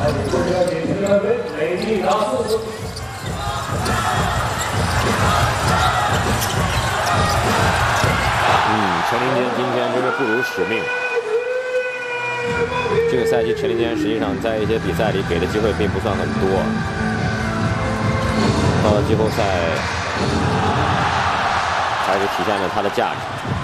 陈林坚今天真是不辱使命。这个赛季陈林坚实际上在一些比赛里给的机会并不算很多，到了季后赛还是体现了他的价值。